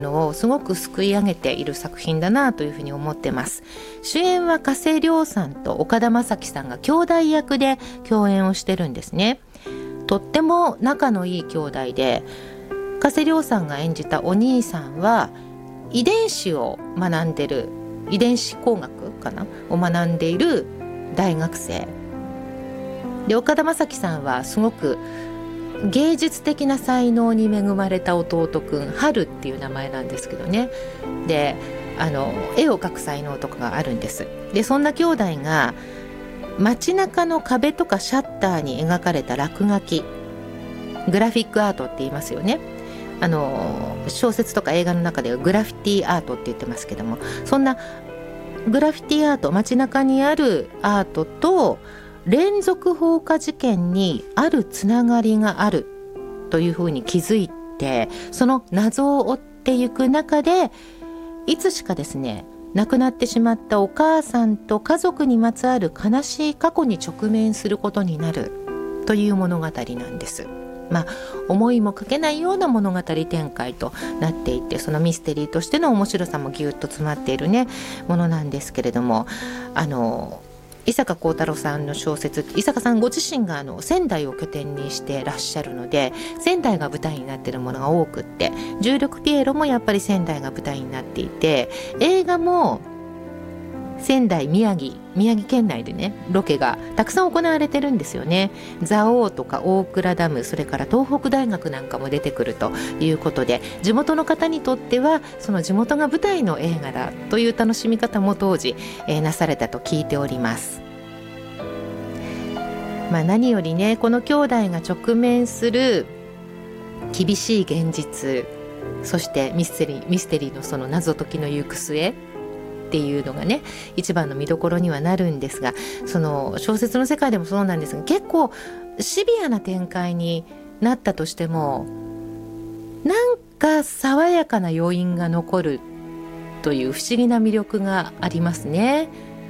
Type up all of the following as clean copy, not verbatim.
のをすごくすくい上げている作品だなというふうに思ってます。主演は加瀬亮さんと岡田将生さんが兄弟役で共演をしてるんですね。とっても仲のいい兄弟で、加瀬亮さんが演じたお兄さんは遺伝子を学んでる、遺伝子工学かなを学んでいる大学生で、岡田将生さんはすごく芸術的な才能に恵まれた弟くん、春っていう名前なんですけどね。で、絵を描く才能とかがあるんです。で、そんな兄弟が街中の壁とかシャッターに描かれた落書き、グラフィックアートって言いますよね。小説とか映画の中ではグラフィティアートって言ってますけども、そんなグラフィティアート、街中にあるアートと連続放火事件にあるつながりがあるというふうに気づいて、その謎を追っていく中で、いつしかですね、亡くなってしまったお母さんと家族にまつわる悲しい過去に直面することになるという物語なんです。思いもかけないような物語展開となっていて、そのミステリーとしての面白さもぎゅっと詰まっているねものなんですけれども、伊坂幸太郎さんの小説、伊坂さんご自身が仙台を拠点にしてらっしゃるので、仙台が舞台になっているものが多くって、重力ピエロもやっぱり仙台が舞台になっていて、映画も仙台、宮城県内でね、ロケがたくさん行われてるんですよね。蔵王とか大倉ダム、それから東北大学なんかも出てくるということで、地元の方にとってはその地元が舞台の映画だという楽しみ方も当時、なされたと聞いております。何よりね、この兄弟が直面する厳しい現実、そしてミステリーのその謎解きの行く末っていうのがね、一番の見どころにはなるんですが、その小説の世界でもそうなんですが、結構シビアな展開になったとしても、なんか爽やかな余韻が残るという不思議な魅力がありますね。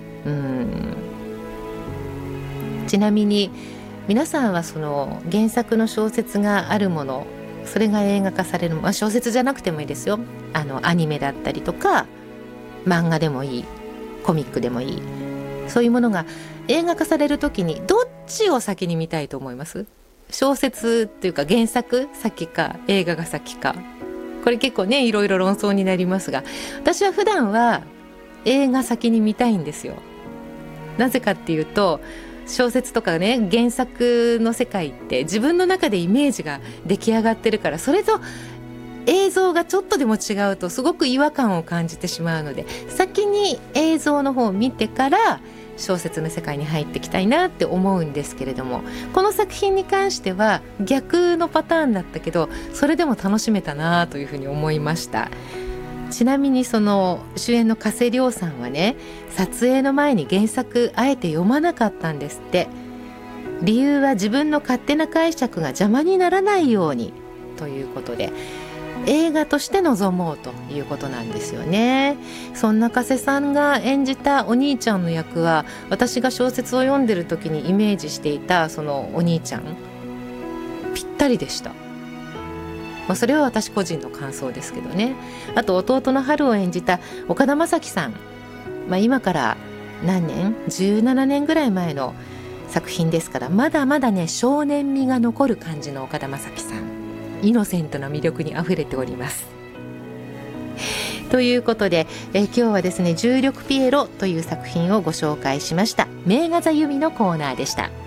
ちなみに皆さんはその原作の小説があるもの、それが映画化される、小説じゃなくてもいいですよ。アニメだったりとか漫画でもいい、コミックでもいい、そういうものが映画化されるときにどっちを先に見たいと思います？小説っていうか原作先か映画が先か、これ結構ねいろいろ論争になりますが、私は普段は映画先に見たいんですよ。なぜかっていうと、小説とかね、原作の世界って自分の中でイメージが出来上がってるから、それと映像がちょっとでも違うとすごく違和感を感じてしまうので、先に映像の方を見てから小説の世界に入っていきたいなって思うんですけれども、この作品に関しては逆のパターンだったけど、それでも楽しめたなというふうに思いました。ちなみにその主演の加瀬亮さんはね、撮影の前に原作あえて読まなかったんですって。理由は自分の勝手な解釈が邪魔にならないようにということで、映画として臨もうということなんですよね。そんな加瀬さんが演じたお兄ちゃんの役は、私が小説を読んでる時にイメージしていたそのお兄ちゃんぴったりでした。それは私個人の感想ですけどね。あと弟の春を演じた岡田将生さん、今から何年、17年ぐらい前の作品ですから、まだまだね少年味が残る感じの岡田将生さん、イノセントな魅力にあふれております。ということで、今日はですね、重力ピエロという作品をご紹介しました。名画座由美のコーナーでした。